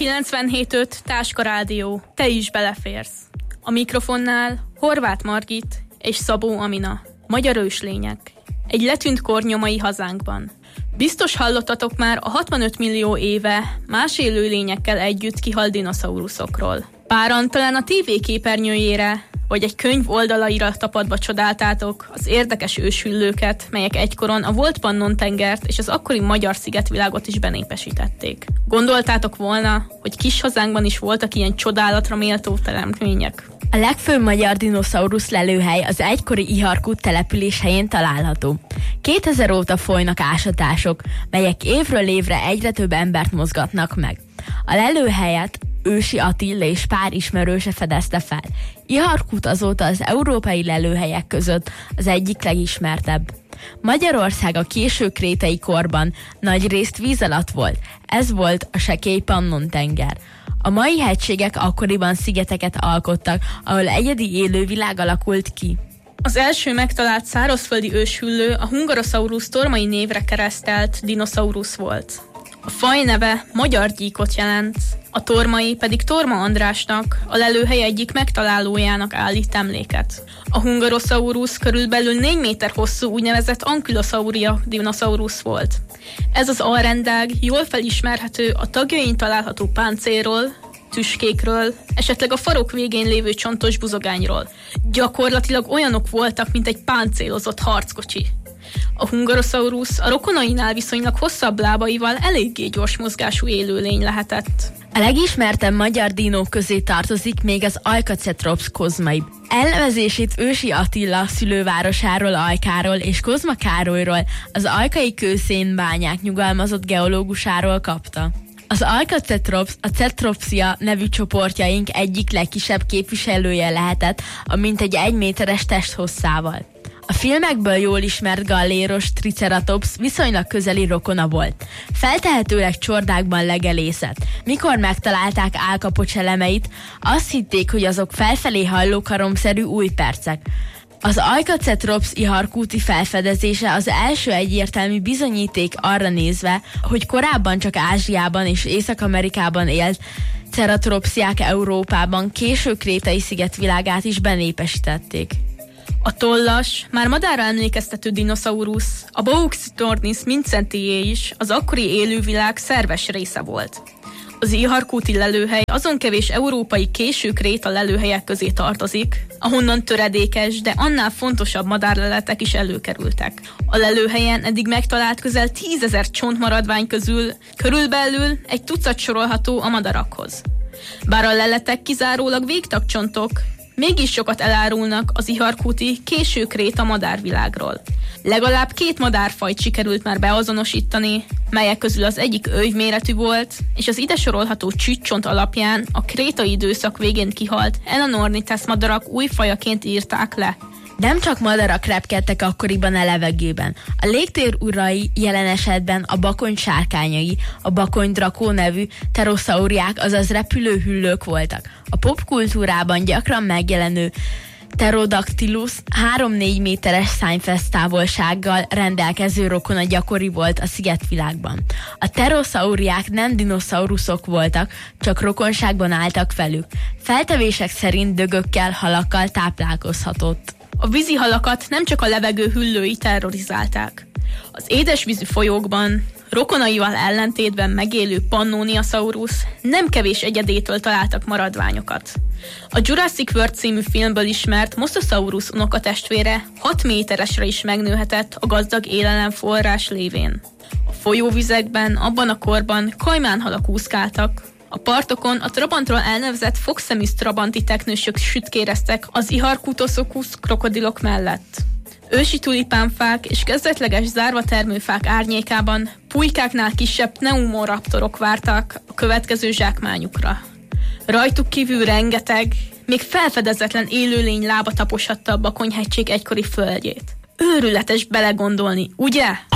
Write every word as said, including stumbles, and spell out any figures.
kilencvenhét öt Táska Rádió, te is beleférsz. A mikrofonnál Horváth Margit és Szabó Amina, magyar őslények. Egy letűnt kor nyomai hazánkban. Biztos hallottatok már a hatvanöt millió éve más élőlényekkel együtt kihalt dinoszauruszokról. Páran talán a tévé képernyőjére, vagy egy könyv oldalaira tapadva csodáltátok az érdekes őshüllőket, melyek egykoron a volt Pannon-tengert és az akkori magyar szigetvilágot is benépesítették. Gondoltátok volna, hogy kis hazánkban is voltak ilyen csodálatra méltó teremtmények? A legfőbb magyar dinoszaurusz lelőhely az egykori Iharkút település helyén található. kétezer óta folynak ásatások, melyek évről évre egyre több embert mozgatnak meg. A lelőhelyet Ősi Attila és pár ismerőse fedezte fel. Iharkút azóta az európai lelőhelyek között az egyik legismertebb. Magyarország a késő krétai korban nagyrészt víz alatt volt. Ez volt a sekély Pannon-tenger. A mai hegységek akkoriban szigeteket alkottak, ahol egyedi élővilág alakult ki. Az első megtalált szárazföldi őshüllő a Hungarosaurus tormai névre keresztelt dinoszaurusz volt. A faj neve magyar gyíkot jelent, a tormai pedig Torma Andrásnak, a lelőhely egyik megtalálójának állít emléket. A Hungarosaurus körülbelül négy méter hosszú úgynevezett Ankylosauria dinoszaurusz volt. Ez az alrendág jól felismerhető a tagjain található páncélról, tüskékről, esetleg a farok végén lévő csontos buzogányról. Gyakorlatilag olyanok voltak, mint egy páncélozott harckocsi. A Hungarosaurus a rokonainál viszonylag hosszabb lábaival eléggé gyors mozgású élőlény lehetett. A legismertebb magyar dinók közé tartozik még az Ajka-cetrops kozmai. Elnevezését Ősi Attila szülővárosáról, Ajkáról és Kozma Károlyról, az ajkai kőszénbányák nyugalmazott geológusáról kapta. Az Ajka-cetrops a Cetropsia nevű csoportjaink egyik legkisebb képviselője lehetett, a mintegy egy méteres testhosszával. A filmekből jól ismert galléros Triceratops viszonylag közeli rokona volt. Feltehetőleg csordákban legelészett. Mikor megtalálták állkapocs elemeit, azt hitték, hogy azok felfelé hajló karomszerű újpercek. Az Ajka-cetrops iharkúti felfedezése az első egyértelmű bizonyíték arra nézve, hogy korábban csak Ázsiában és Észak-Amerikában élt ceratopsiák Európában késő krétai szigetvilágát is benépesítették. A tollas, már madárra emlékeztető dinoszaurusz, a Bauxitornis mincentié is az akkori élővilág szerves része volt. Az iharkúti lelőhely azon kevés európai késő kréta lelőhelyek közé tartozik, ahonnan töredékes, de annál fontosabb madárleletek is előkerültek. A lelőhelyen eddig megtalált közel tízezer csontmaradvány közül körülbelül egy tucat sorolható a madarakhoz. Bár a leletek kizárólag végtagcsontok, mégis sokat elárulnak az iharkúti késő kréta madárvilágról. Legalább két madárfajt sikerült már beazonosítani, melyek közül az egyik övyméretű volt, és az ide sorolható csüccsont alapján a krétai időszak végén kihalt Elanornithes madarak új fajaként írták le. Nem csak madarak repkedtek akkoriban a levegőben. A légtér urai jelen esetben a bakony sárkányai, a bakony drakó nevű pterosauriák, azaz repülőhüllők voltak. A popkultúrában gyakran megjelenő Pterodactylus három-négy méteres szányfesztávolsággal rendelkező rokona gyakori volt a szigetvilágban. A pterosauriák nem dinoszauruszok voltak, csak rokonságban álltak velük. Feltevések szerint dögökkel, halakkal táplálkozhatott. A vízi halakat nem csak a levegő hüllői terrorizálták. Az édesvízű folyókban, rokonaival ellentétben megélő Pannoniasaurus nem kevés egyedétől találtak maradványokat. A Jurassic World című filmből ismert Mosasaurus unokatestvére hat méteresre is megnőhetett a gazdag élelemforrás lévén. A folyóvizekben abban a korban kajmánhalak úszkáltak. A partokon a Trabantról elnevezett fogszemű trabanti teknősök sütkéreztek az Iharkutosokus krokodilok mellett. Ősi tulipánfák és kezdetleges zárvatermőfák árnyékában pulykáknál kisebb pneumoraptorok vártak a következő zsákmányukra. Rajtuk kívül rengeteg, még felfedezetlen élőlény lába taposhatta a Bakonyhegység egykori földjét. Őrületes belegondolni, ugye?